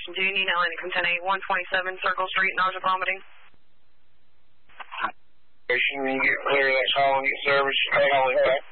Do you need Atlantic from 10-8, 127 Circle Street, nausea, vomiting? When you get clear of that call and get service, stay on it back.